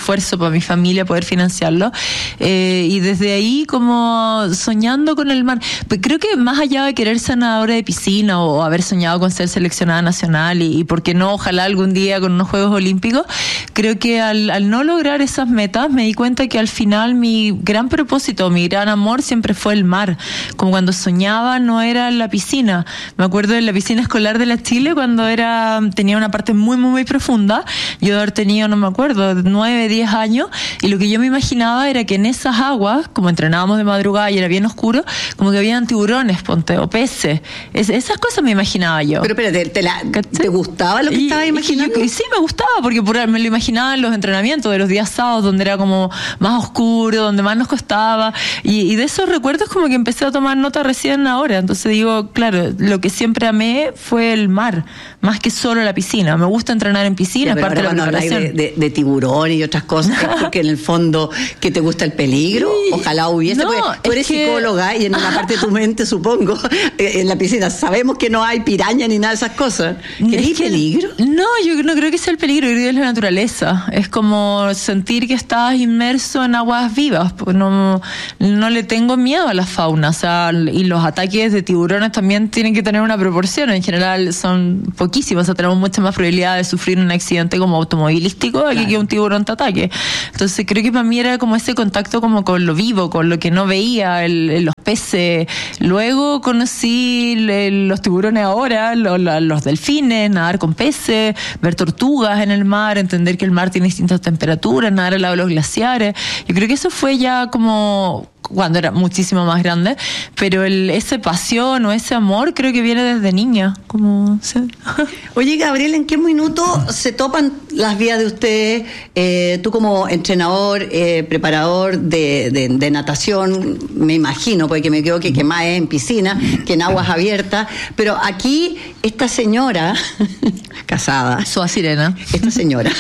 para mi familia poder financiarlo. Eh, y desde ahí como soñando con el mar. Pues creo que más allá de querer ser nadadora de piscina o haber soñado con ser seleccionada nacional y, y por qué no, ojalá algún día con unos Juegos Olímpicos, creo que al, al no lograr esas metas me di cuenta que al final mi gran propósito, mi gran amor siempre fue el mar. Como cuando soñaba no era la piscina. Me acuerdo de la piscina escolar de la Chile cuando era tenía una parte muy muy muy profunda. Yo de haber tenido, no me acuerdo, nueve, diez años, y lo que yo me imaginaba era que en esas aguas, como entrenábamos de madrugada y era bien oscuro, como que habían tiburones, ponte, o peces. Es, esas cosas me imaginaba yo. Pero espérate, ¿te, la, ¿te gustaba lo que y, estabas imaginando? Yo, sí, me gustaba, porque por, me lo imaginaba en los entrenamientos de los días sábados, donde era como más oscuro, donde más nos costaba, y, y de esos recuerdos como que empecé a tomar nota recién ahora. Entonces digo, claro, lo que siempre amé fue el mar, más que solo la piscina. Me gusta entrenar en piscina, sí, es parte de la preparación. De, de, de tiburón y otras cosas, es porque en el fondo que te gusta el peligro, sí. Ojalá hubiese, no, tú eres que... psicóloga y en una parte de tu mente, supongo, en la piscina sabemos que no hay piraña ni nada de esas cosas. ¿Querés es que, peligro? No, yo no creo que sea el peligro, yo creo que es la naturaleza. Es como sentir que estás inmerso en aguas vivas. No, no le tengo miedo a la fauna, o sea, y los ataques de tiburones también tienen que tener una proporción. En general son poquísimos, o sea, tenemos mucha más probabilidad de sufrir un accidente como automovilístico aquí, claro, que un tiburón te ataque. Entonces creo que para mí era como ese contacto como con lo vivo, con lo que no veía, el, los peces. Luego conocí el, los tiburones ahora, los, los delfines, nadar con peces, ver tortugas en el mar, entender que el mar tiene distintas temperaturas, nadar al lado de los glaciares. Yo creo que eso fue ya como cuando era muchísimo más grande, pero el, ese pasión o ese amor creo que viene desde niña. Como, ¿sí? Oye, Gabriel, ¿en qué minuto se topan las vías de ustedes? Eh, tú como entrenador, eh, preparador de, de, de natación, me imagino, porque me quedo que, que más es en piscina que en aguas abiertas, pero aquí esta señora, casada, Soa Sirena, esta señora,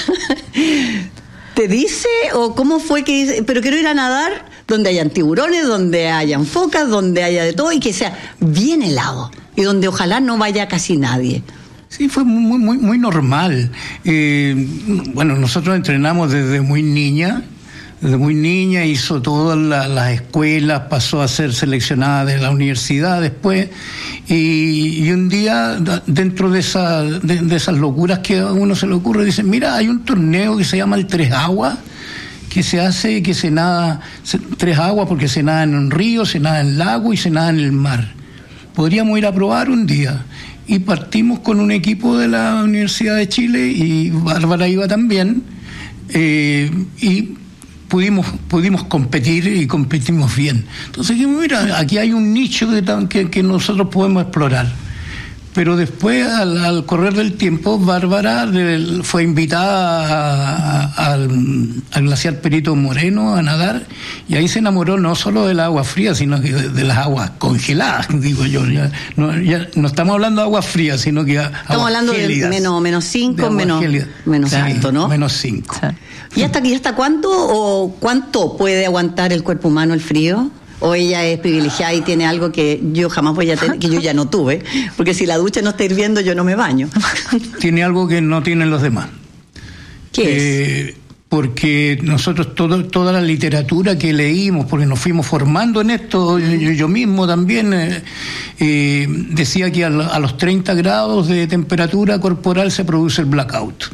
¿te dice o cómo fue que dice, pero quiero ir a nadar donde hayan tiburones, donde hayan focas, donde haya de todo y que sea bien helado y donde ojalá no vaya casi nadie? Sí, fue muy muy muy normal. Eh, bueno, nosotros entrenamos desde muy niña, desde muy niña hizo todas la, las escuelas, pasó a ser seleccionada de la universidad después, y, y un día dentro de, esa, de, de esas locuras que a uno se le ocurre, dice, mira, hay un torneo que se llama el Tres Aguas, que se hace, que se nada, se, tres aguas porque se nada en un río, se nada en el lago y se nada en el mar. Podríamos ir a probar un día. Y partimos con un equipo de la Universidad de Chile y Bárbara iba también, eh, y pudimos pudimos competir y competimos bien. Entonces, mira, aquí hay un nicho que, que, que nosotros podemos explorar. Pero después, al, al correr del tiempo, Bárbara de, fue invitada a, a, al, al glaciar Perito Moreno a nadar, y ahí se enamoró no solo del agua fría, sino que de, de las aguas congeladas, digo yo. Ya no, ya no estamos hablando de aguas frías, sino que aguas estamos hablando gélidas, de menos, menos cinco, menos, menos alto, ¿no? Menos cinco. Sí. ¿Y hasta, y hasta cuánto o cuánto puede aguantar el cuerpo humano el frío? ¿O ella es privilegiada y tiene algo que yo jamás voy a tener, que yo ya no tuve? Porque si la ducha no está hirviendo, yo no me baño. Tiene algo que no tienen los demás. ¿Qué eh, es? Porque nosotros todo, toda la literatura que leímos, porque nos fuimos formando en esto, yo, yo mismo también, eh, eh, decía que a, a los treinta grados de temperatura corporal se produce el blackout.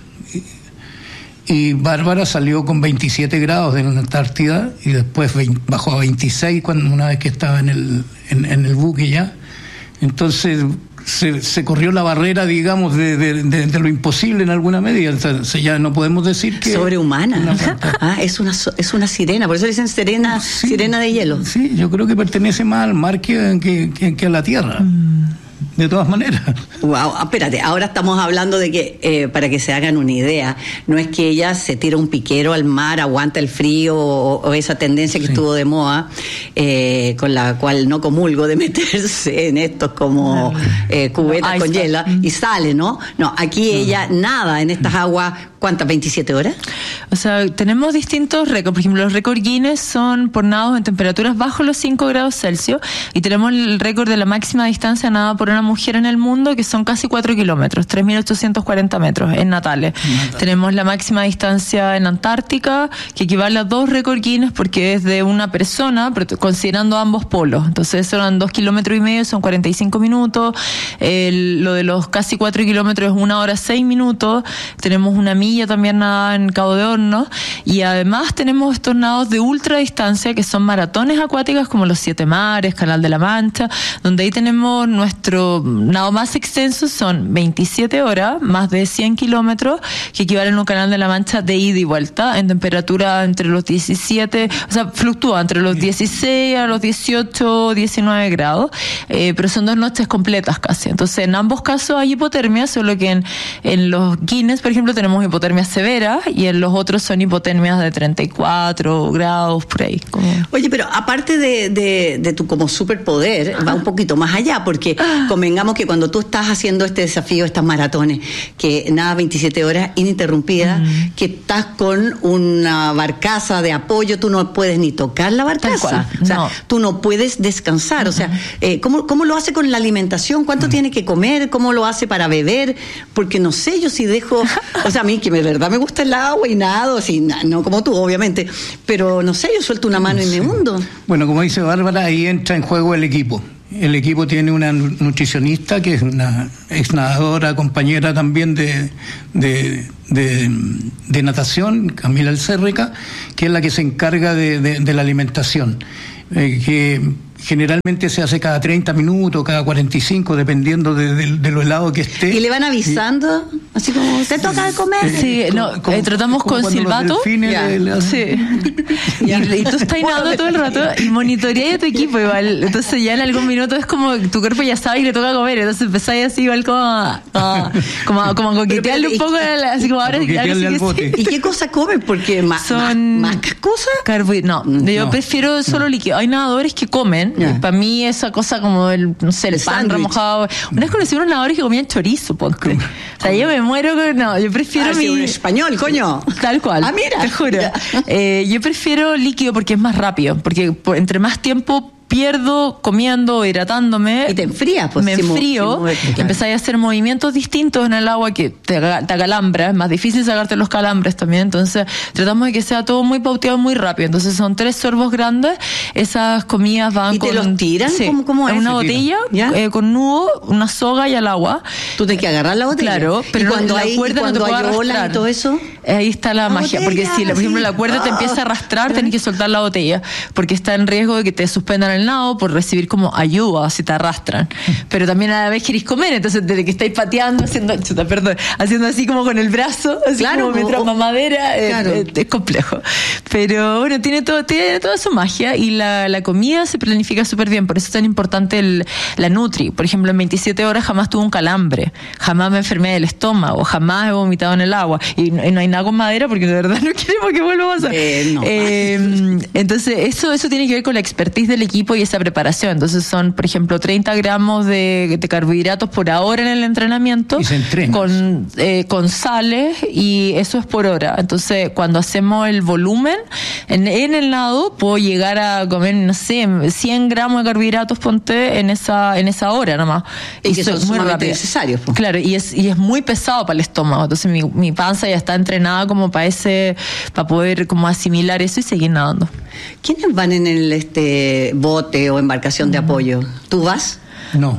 Y Bárbara salió con veintisiete grados en la Antártida y después bajó a veintiséis cuando, una vez que estaba en el, en, en el buque ya. Entonces se, se corrió la barrera, digamos, de, de, de, de lo imposible en alguna medida. Entonces ya no podemos decir que... Sobrehumana. Una ah, es una, es una sirena, por eso le dicen sirena, sí, sirena de hielo. Sí, yo creo que pertenece más al mar que, que, que, que a la tierra. Mm. De todas maneras. Wow, espérate, ahora estamos hablando de que, eh, para que se hagan una idea, no es que ella se tira un piquero al mar, aguanta el frío o, o esa tendencia que sí estuvo de moda, eh, con la cual no comulgo de meterse en estos como eh, cubetas no, con hielo y sale, ¿no? No, aquí no. Ella nada en estas aguas. ¿Cuántas? ¿veintisiete horas? O sea, tenemos distintos récords. Por ejemplo, los récords Guinness son por nados en temperaturas bajo los cinco grados Celsius, y tenemos el récord de la máxima distancia nadada por una mujer en el mundo, que son casi cuatro kilómetros, tres mil ochocientos cuarenta metros en Natales. Natal. Tenemos la máxima distancia en Antártica, que equivale a dos récord Guinness, porque es de una persona, pero considerando ambos polos. Entonces son dos kilómetros y medio, son cuarenta y cinco minutos. El, lo de los casi cuatro kilómetros es una hora seis minutos. Tenemos una milla también nadada en Cabo de Hornos. Y además tenemos estos nados de ultra distancia, que son maratones acuáticas como los Siete Mares, Canal de la Mancha, donde ahí tenemos nuestro nado más extenso, son veintisiete horas, más de cien kilómetros, que equivalen a un Canal de la Mancha de ida y vuelta, en temperatura entre los diecisiete, o sea, fluctúa entre los dieciséis a los dieciocho, diecinueve grados, eh, pero son dos noches completas casi. Entonces, en ambos casos hay hipotermia, solo que en, en los Guinness, por ejemplo, tenemos hipotermia severa, y en los otros son hipotermias de treinta y cuatro grados, por ahí. Como... Oye, pero aparte de, de, de tu como superpoder, va un poquito más allá, porque convengamos que cuando tú estás haciendo este desafío, estas maratones, que nada, veintisiete horas ininterrumpidas, mm. que estás con una barcaza de apoyo, tú no puedes ni tocar la barcaza. O sea, no. tú no puedes descansar. Uh-huh. O sea, eh, ¿cómo, ¿cómo lo hace con la alimentación? ¿Cuánto uh-huh. tiene que comer? ¿Cómo lo hace para beber? Porque no sé, yo si dejo, o sea, a mí que de verdad me gusta el agua y nado, así, no como tú, obviamente, pero no sé, yo suelto una mano sí. y me hundo. Bueno, como dice Bárbara, ahí entra en juego el equipo. El equipo tiene una nutricionista que es una ex nadadora, compañera también de, de, de, de natación, Camila Alcérrica, que es la que se encarga de, de, de la alimentación, eh, que generalmente se hace cada treinta minutos, cada cuarenta y cinco, dependiendo de, de, de lo helado que esté. ¿Y le van avisando? Y, así como, ¿te toca de comer? Sí, no, como, eh, tratamos con silbato. Sí. y, y tú estás nadando todo el rato y monitoreas a tu equipo igual. Entonces ya en algún minuto es como tu cuerpo ya sabe y le toca comer. Entonces empezáis así igual como a, a, como, a, como a coquetearle un poco, así como ahora, ahora sí que sí. ¿Y qué cosas comen? Porque más, son más, más cosas. Carbohidratos. No, yo no, prefiero solo no. líquido. Hay nadadores que comen. Yeah. Para mí esa cosa como el, no sé, el, el pan remojado. Una vez conocí unos nadadores que comían chorizo, ponte. O sea, yo me muero con... No, yo prefiero ah, mi... Sí, un español, coño. Tal cual. Ah, mira. Te juro. Eh, yo prefiero líquido porque es más rápido. Porque entre más tiempo pierdo comiendo, hidratándome. Y te enfrías, pues. Me enfrío, si empezáis a hacer movimientos distintos en el agua que te, te acalambra, es más difícil sacarte los calambres también, entonces tratamos de que sea todo muy pauteado, muy rápido, entonces son tres sorbos grandes, esas comidas van ¿Y con... ¿Y te los tiran? Sí, ¿Cómo, cómo es? En una botella, eh, con nudo, una soga y al agua. Tú tienes que agarrar la botella. Claro, pero ¿Y cuando la hay, cuerda no te puede arrastrar. Y todo eso? Ahí está la, la magia, botella, porque si, por ejemplo, la cuerda oh. te empieza a arrastrar, tenés que soltar la botella, porque está en riesgo de que te suspendan el nado por recibir como ayuda si te arrastran, pero también a la vez querés comer, entonces desde que estáis pateando, haciendo, chuta, perdón, haciendo así como con el brazo, así claro, como mientras mamadera, claro. es, es, es complejo, pero bueno, tiene todo, tiene toda su magia, y la, la comida se planifica súper bien, por eso es tan importante el, la Nutri. Por ejemplo, en veintisiete horas jamás tuve un calambre, jamás me enfermé del estómago, jamás he vomitado en el agua, y no, y no hay nada con madera porque de verdad no queremos que vuelva a pasar. Eh, no. eh, entonces eso, eso tiene que ver con la expertise del equipo y esa preparación. Entonces son, por ejemplo, treinta gramos de, de carbohidratos por hora en el entrenamiento, y se entrena con, eh, con sales, y eso es por hora. Entonces, cuando hacemos el volumen en, en el nado, puedo llegar a comer, no sé, cien gramos de carbohidratos, ponte, en esa en esa hora nomás. Y, y que son muy rápido. Necesarios. Pues. Claro, y es y es muy pesado para el estómago. Entonces, mi, mi panza ya está entrenada como para ese, para poder como asimilar eso y seguir nadando. ¿Quiénes van en el este bote o embarcación de apoyo? ¿Tú vas? No,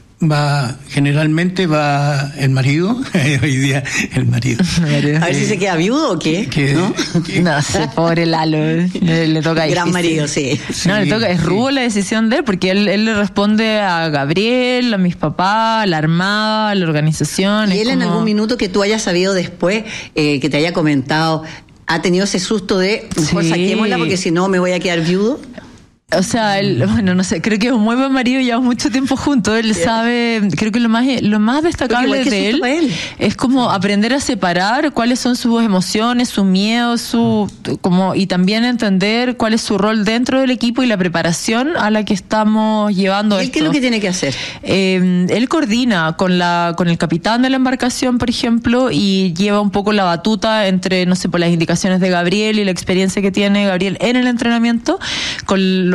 va, generalmente va el marido, hoy día el marido. A ver eh, si se queda viudo o qué, que, ¿no? Que, no sé, pobre Lalo, le, le toca gran marido, sí. sí. No, le toca, es rubo sí. la decisión de él, porque él, él le responde a Gabriel, a mis papás, a la Armada, a la organización. Y él como... en algún minuto que tú hayas sabido después, eh, que te haya comentado, ¿ha tenido ese susto de mejor sí. saquémosla porque si no me voy a quedar viudo? O sea, él, bueno, no sé, creo que es un muy buen marido, llevamos mucho tiempo juntos, él yeah. sabe, creo que lo más lo más destacable de él, él es como aprender a separar cuáles son sus emociones, su miedo, su como y también entender cuál es su rol dentro del equipo y la preparación a la que estamos llevando ¿Y esto. ¿Qué es lo que tiene que hacer? Eh, él coordina con la con el capitán de la embarcación, por ejemplo, y lleva un poco la batuta entre, no sé, por las indicaciones de Gabriel y la experiencia que tiene Gabriel en el entrenamiento, con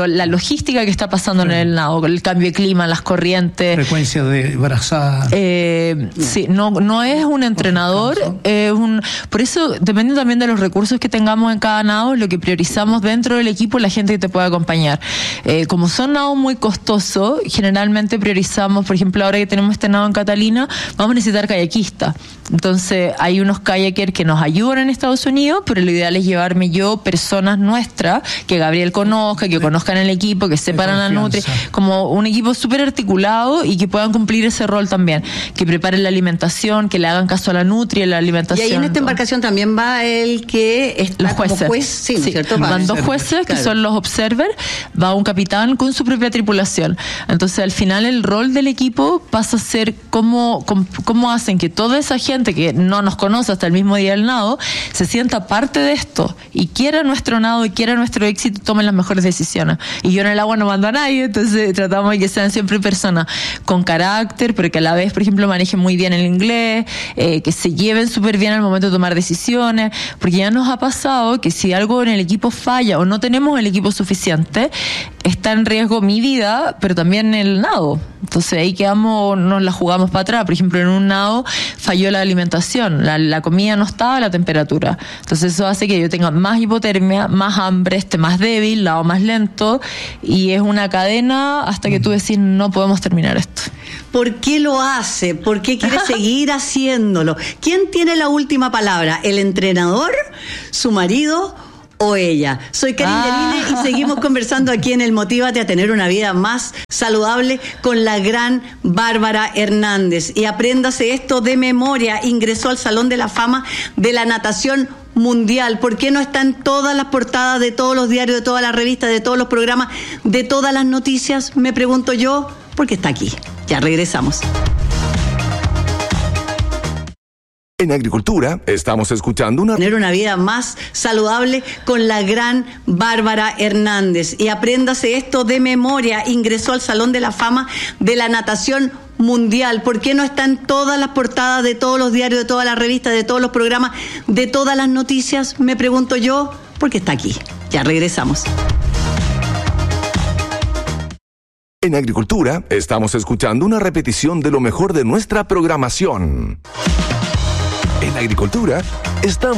lo, la logística que está pasando sí. en el nado, el cambio de clima, las corrientes. Frecuencia de brazada. Eh, sí, no, no es un entrenador, es un, por eso depende también de los recursos que tengamos en cada nado, lo que priorizamos dentro del equipo, la gente que te puede acompañar. Eh, como son nados muy costosos, generalmente priorizamos, por ejemplo, ahora que tenemos este nado en Catalina, vamos a necesitar kayakistas. Entonces hay unos kayakers que nos ayudan en Estados Unidos, pero lo ideal es llevarme yo personas nuestras, que Gabriel conozca, que conozcan el equipo, que sepan a la nutri, como un equipo súper articulado y que puedan cumplir ese rol también, que preparen la alimentación, que le hagan caso a la nutri, la alimentación. Y ahí en esta embarcación también va el que está los jueces. Como juez, sí, sí. ¿cierto? Van dos jueces, claro, que son los observers, va un capitán con su propia tripulación. Entonces al final el rol del equipo pasa a ser cómo, cómo, cómo hacen que toda esa gente que no nos conoce hasta el mismo día del nado se sienta parte de esto y quiera nuestro nado y quiera nuestro éxito, tomen las mejores decisiones. Y yo en el agua no mando a nadie, entonces tratamos de que sean siempre personas con carácter, pero que a la vez, por ejemplo, manejen muy bien el inglés, eh, que se lleven súper bien al momento de tomar decisiones, porque ya nos ha pasado que si algo en el equipo falla o no tenemos el equipo suficiente, está en riesgo mi vida, pero también el nado. Entonces ahí quedamos, nos la jugamos para atrás. Por ejemplo, en un nado falló la alimentación, la, la comida no estaba a la temperatura. Entonces eso hace que yo tenga más hipotermia, más hambre, esté más débil, nado más lento, y es una cadena hasta que tú decís no podemos terminar esto. ¿Por qué lo hace? ¿Por qué quiere seguir haciéndolo? ¿Quién tiene la última palabra? ¿El entrenador? ¿Su marido? O ella. Soy Karin ah. Yanine y seguimos conversando aquí en el Motívate a tener una vida más saludable con la gran Bárbara Hernández. Y apréndase esto de memoria. Ingresó al Salón de la Fama de la Natación Mundial. ¿Por qué no está en todas las portadas de todos los diarios, de todas las revistas, de todos los programas, de todas las noticias? Me pregunto yo, porque está aquí. Ya regresamos. En Agricultura estamos escuchando una... Tener una vida más saludable con la gran Bárbara Hernández. Y apréndase esto de memoria. Ingresó al Salón de la Fama de la Natación Mundial. ¿Por qué no está en todas las portadas de todos los diarios, de todas las revistas, de todos los programas, de todas las noticias? Me pregunto yo, porque está aquí. Ya regresamos. En Agricultura estamos escuchando una repetición de lo mejor de nuestra programación. En Agricultura estamos